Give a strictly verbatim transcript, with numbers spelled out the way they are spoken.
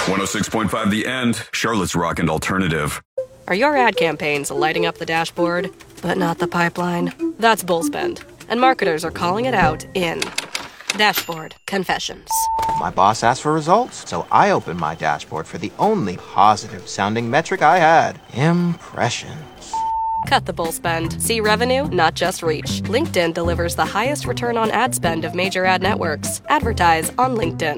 one oh six point five The End, Charlotte's Rock and Alternative. Are your ad campaigns lighting up the dashboard, but not the pipeline? That's Bullspend, and marketers are calling it out in Dashboard Confessions. My boss asked for results, so I opened my dashboard for the only positive-sounding metric I had, impressions. Cut the bull spend. See revenue, not just reach. LinkedIn delivers the highest return on ad spend of major ad networks. Advertise on LinkedIn.